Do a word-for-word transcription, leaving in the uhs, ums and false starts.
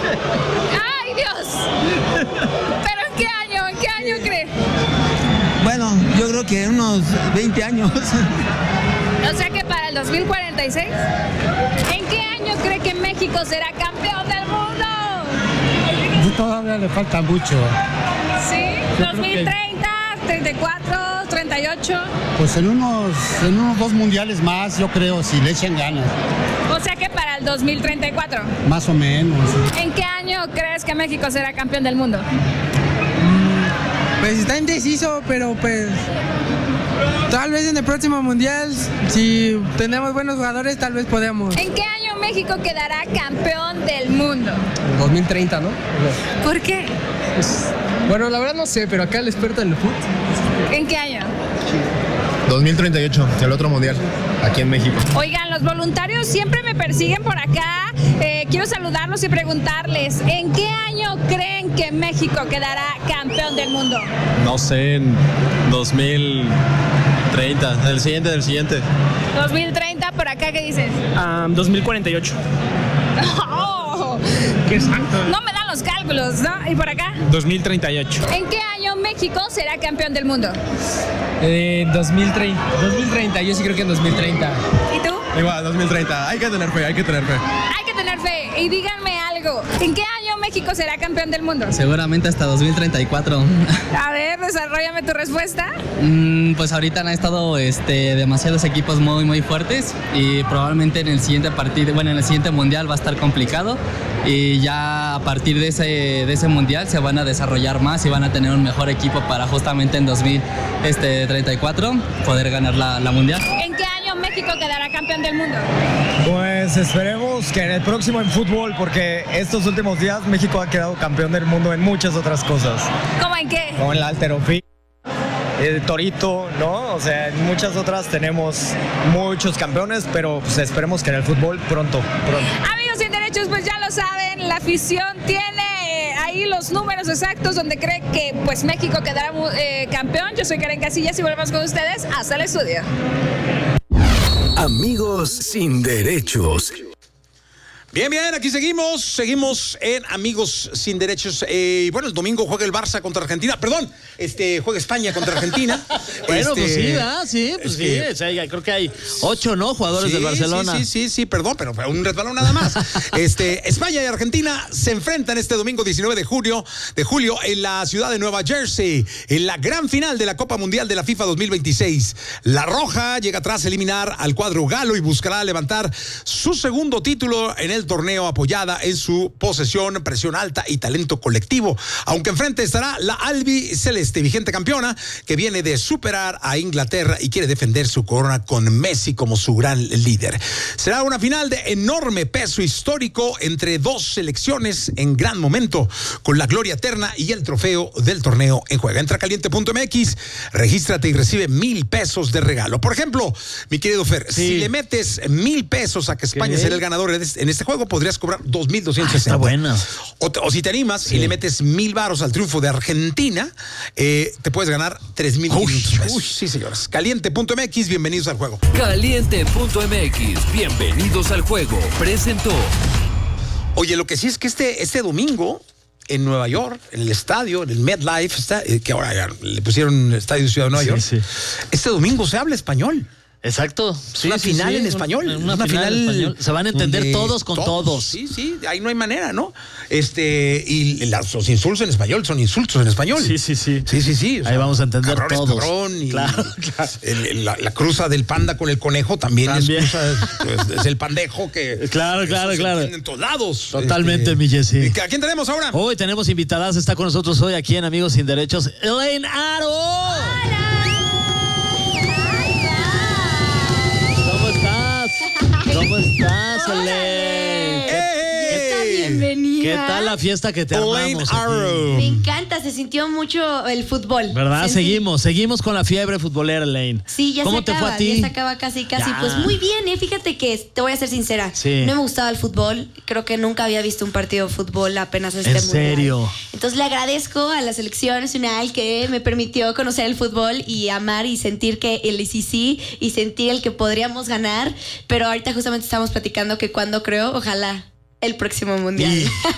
¡Ay, Dios! ¿Pero en qué año? ¿En qué año cree? Bueno, yo creo que unos veinte años. O sea que para el dos mil cuarenta y seis. ¿En qué año cree que México será campeón del mundo? Todavía le falta mucho. ¿Sí? ¿dos mil treinta, treinta y cuatro, treinta y ocho? Pues en unos, en unos dos mundiales más, yo creo, si le echan ganas. O sea que para el dos mil treinta y cuatro. Más o menos. ¿En qué año crees que México será campeón del mundo? Pues está indeciso, pero pues tal vez en el próximo mundial, si tenemos buenos jugadores, tal vez podamos. ¿En qué año México quedará campeón del mundo? dos mil treinta, ¿no? ¿Por qué? Pues, bueno, la verdad no sé, pero acá el experto en el fútbol. ¿En qué año? dos mil treinta y ocho, el otro mundial, aquí en México. Oigan, los voluntarios siempre me persiguen por acá. Eh, quiero saludarlos y preguntarles, ¿en qué año creen que México quedará campeón del mundo? No sé, en dos mil treinta, del siguiente, del siguiente. dos mil treinta, por acá, ¿qué dices? Um, dos mil cuarenta y ocho. Oh, ¿Qué exacto? no me dan los cálculos, ¿no? ¿Y por acá? dos mil treinta y ocho. ¿En qué año México será campeón del mundo? Eh, dos mil treinta, dos mil treinta, yo sí creo que en dos mil treinta. ¿Y tú? Igual, dos mil treinta, hay que tener fe, hay que tener fe. Hay que tener fe. Y díganme algo, ¿en qué año México será campeón del mundo? Seguramente hasta dos mil treinta y cuatro. A ver, desarróllame tu respuesta. Mm, pues ahorita han estado este, demasiados equipos muy muy fuertes y probablemente en el siguiente partido, bueno, en el siguiente mundial va a estar complicado y ya a partir de ese, de ese mundial se van a desarrollar más y van a tener un mejor equipo para justamente en dos mil treinta y cuatro poder ganar la, la mundial. ¿En qué año México quedará campeón del mundo? Pues esperemos que en el próximo en fútbol, porque estos últimos días México ha quedado campeón del mundo en muchas otras cosas. ¿Cómo en qué? Como en la halterofilia, el torito, ¿no? O sea, en muchas otras tenemos muchos campeones, pero pues esperemos que en el fútbol pronto, pronto. Amigos sin derechos, pues ya lo saben, la afición tiene ahí los números exactos donde cree que pues México quedará eh, campeón. Yo soy Karen Casillas y volvemos con ustedes hasta el estudio. Amigos sin derechos. Bien, bien, aquí seguimos, seguimos en Amigos Sin Derechos. Eh, y bueno, el domingo juega el Barça contra Argentina, perdón, este juega España contra Argentina. Bueno, este, pues sí, ¿verdad? Sí, pues sí, que, o sea, creo que hay ocho, ¿no? Jugadores sí, del Barcelona. Sí, sí, sí, sí, perdón, pero fue un resbalón nada más. este, España y Argentina se enfrentan este domingo diecinueve de julio, de julio en la ciudad de Nueva Jersey, en la gran final de la Copa Mundial de la FIFA dos mil veintiséis. La Roja llega tras eliminar al cuadro galo y buscará levantar su segundo título en el torneo, apoyada en su posesión, presión alta y talento colectivo. Aunque enfrente estará la Albi Celeste, vigente campeona, que viene de superar a Inglaterra y quiere defender su corona con Messi como su gran líder. Será una final de enorme peso histórico entre dos selecciones en gran momento, con la gloria eterna y el trofeo del torneo en juego. Entra a caliente punto m x, regístrate y recibe mil pesos de regalo. Por ejemplo, mi querido Fer, sí. si le metes mil pesos a que España será el ganador en este, en este juego, podrías cobrar dos mil doscientos sesenta. Ah, está buena. O, o si te animas sí. y le metes mil varos al triunfo de Argentina, eh, te puedes ganar tres mil pesos. Sí, señores. Caliente punto m x, bienvenidos al juego. Caliente punto m x, bienvenidos al juego. Presentó. Oye, lo que sí es que este, este domingo en Nueva York, en el estadio, en el MetLife, está, eh, que ahora ya le pusieron Estadio Ciudad de Nueva sí, York, sí. este domingo se habla español. Exacto. Sí, una sí, final sí, en español. Una, una final, final en español. Se van a entender todos con todos. todos. Sí, sí, ahí no hay manera, ¿no? Este, y las, los insultos en español son insultos en español. Sí, sí, sí. Sí, sí, sí. O sea, ahí vamos a entender cabrón todos. Es cabrón y claro, claro. El, la, la cruza del panda con el conejo también, también. Es, cruza, es, es el pandejo que. Claro, claro, es, claro. En todos lados. Totalmente, este, mi Jessy. ¿A quién tenemos ahora? Hoy tenemos invitadas. Está con nosotros hoy aquí en Amigos Sin Derechos, Elaine Aro. ¡Hola! ¿Cómo estás, Elaine? ¡Hey! Bienvenida. ¿Qué tal la fiesta que te armamos aquí? Me encanta, se sintió mucho el fútbol. ¿Verdad? Sentí... Seguimos, seguimos con la fiebre futbolera, Elaine. Sí, ya ¿Cómo se te acaba, fue a ti? ya se acaba casi, casi. Ya. Pues muy bien, ¿eh? Fíjate que, te voy a ser sincera, sí. no me gustaba el fútbol. Creo que nunca había visto un partido de fútbol apenas este mundial. ¿En serio? Entonces le agradezco a la selección nacional que me permitió conocer el fútbol y amar y sentir que el sí sí y sentir el que podríamos ganar. Pero ahorita justamente estamos platicando que cuando creo, ojalá el próximo mundial. Y